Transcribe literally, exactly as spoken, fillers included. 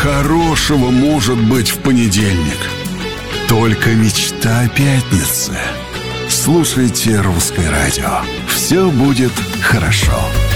хорошего может быть в понедельник? Только мечта о пятнице. Слушайте «Русское радио». Все будет хорошо.